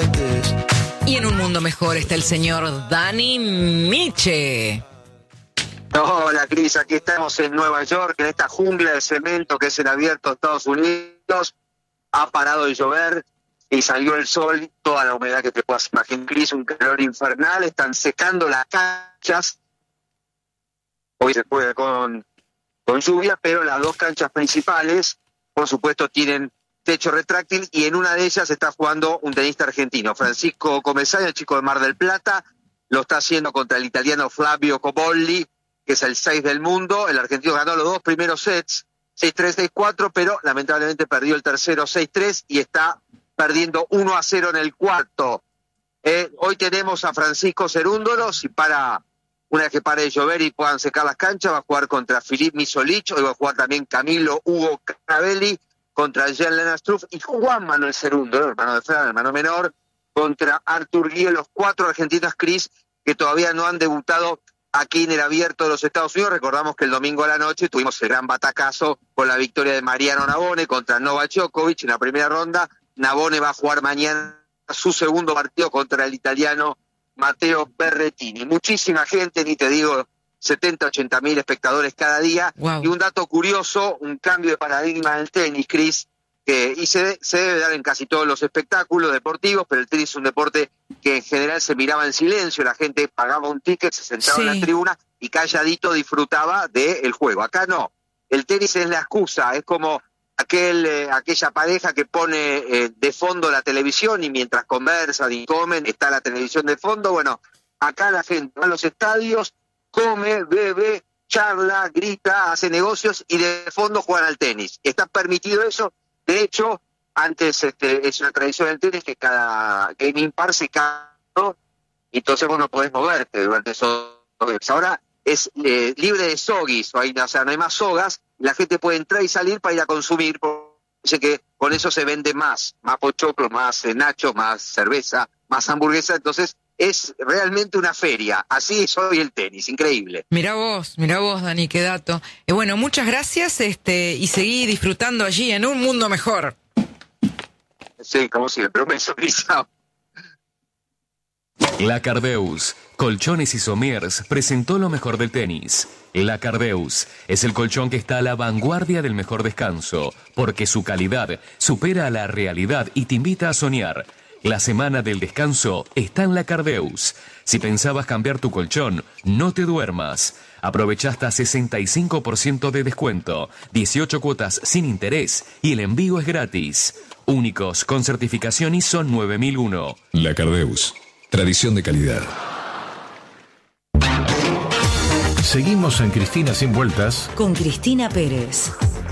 Y en un mundo mejor está el señor Dani Miche. Hola, Cris, aquí estamos en Nueva York, en esta jungla de cemento que es el abierto de Estados Unidos. Ha parado de llover y salió el sol, toda la humedad que te puedas imaginar, Cris, un calor infernal, están secando las canchas. Hoy se juega con lluvia, pero las dos canchas principales, por supuesto, tienen techo retráctil y en una de ellas está jugando un tenista argentino, Francisco Comesaña, el chico de Mar del Plata, lo está haciendo contra el italiano Flavio Cobolli, que es el 6 del mundo. El argentino ganó los dos primeros sets, 6-3, 6-4, pero lamentablemente perdió el tercero 6-3 y está perdiendo 1-0 en el cuarto. Hoy tenemos a Francisco Cerúndolo, una vez que pare de llover y puedan secar las canchas, va a jugar contra Filip Misolic, hoy va a jugar también Camilo Hugo Caravelli contra Jan-Lennart Struff y Juan Manuel Cerúndolo, hermano de Fran, hermano menor, contra Artur Guío, los 4 argentinos, Cris, que todavía no han debutado aquí en el abierto de los Estados Unidos. Recordamos que el domingo a la noche tuvimos el gran batacazo con la victoria de Mariano Navone contra Novak Djokovic en la primera ronda. Navone va a jugar mañana su segundo partido contra el italiano Matteo Berrettini. Muchísima gente, ni te digo, 70-80 mil espectadores cada día. Wow. Y un dato curioso, un cambio de paradigma en el tenis, Cris, y se debe dar en casi todos los espectáculos deportivos, pero el tenis es un deporte que en general se miraba en silencio, la gente pagaba un ticket, se sentaba en la tribuna y calladito disfrutaba del juego. Acá no, el tenis es la excusa, es como aquella pareja que pone de fondo la televisión y mientras conversan y comen está la televisión de fondo. Bueno, acá la gente va a los estadios, come, bebe, charla, grita, hace negocios y de fondo juegan al tenis. Está permitido eso. De hecho, antes es una tradición del tenis que cada game impar se cambia y entonces vos no podés moverte durante esos games. Ahora es libre de sogis, o sea, no hay más sogas, la gente puede entrar y salir para ir a consumir, porque que con eso se vende más pochoclo, más nacho, más cerveza, más hamburguesa, entonces es realmente una feria, así es hoy el tenis, increíble. Mirá vos, Dani, qué dato. Bueno, muchas gracias, y seguí disfrutando allí en un mundo mejor. Sí, como siempre, un beso, Lisa. La Cardeus, Colchones y Somiers, presentó lo mejor del tenis. La Cardeus es el colchón que está a la vanguardia del mejor descanso, porque su calidad supera a la realidad y te invita a soñar. La semana del descanso está en La Cardeus. Si pensabas cambiar tu colchón, no te duermas. Aprovecha hasta 65% de descuento, 18 cuotas sin interés y el envío es gratis. Únicos con certificación ISO 9001. La Cardeus, tradición de calidad. Seguimos en Cristina Sin Vueltas con Cristina Pérez.